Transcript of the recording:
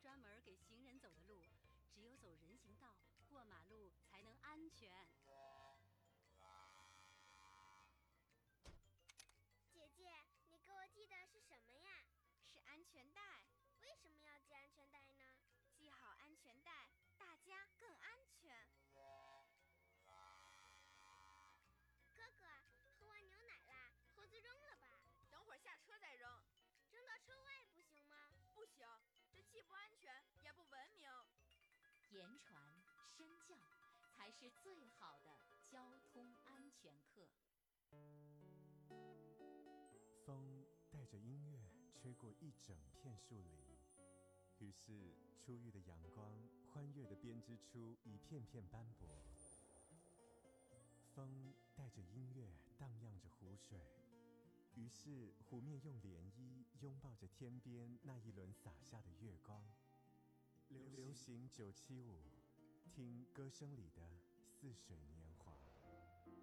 专门给行人走的路，只有走人行道、过马路才能安全。 姐姐，你给我系的是什么呀？ 是安全带。 为什么要系安全带呢？ 系好安全带，大家更安全。 哥哥，喝完牛奶啦，盒子扔了吧？ 等会儿下车再扔。 扔到车外不行吗？ 不行，这既不安全也不文明。 言传身教才是最好的交通安全课。 风带着音乐吹过一整片树林，于是初遇的阳光欢悦地编织出一片片斑驳。风带着音乐荡漾着湖水，于是湖面用涟漪拥抱着天边那一轮洒下的月光。流行975，听歌声里的似水年